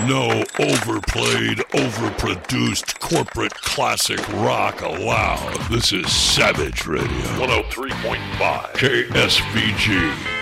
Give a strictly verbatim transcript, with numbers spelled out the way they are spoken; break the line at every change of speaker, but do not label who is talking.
No overplayed, overproduced corporate classic rock allowed. This is Savage Radio. one oh three point five K S V G.